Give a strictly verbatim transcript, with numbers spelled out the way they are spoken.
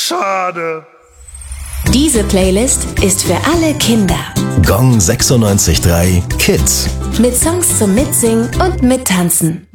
schade. Diese Playlist ist für alle Kinder. Gong sechsundneunzig Komma drei Kids. Mit Songs zum Mitsingen und Mittanzen.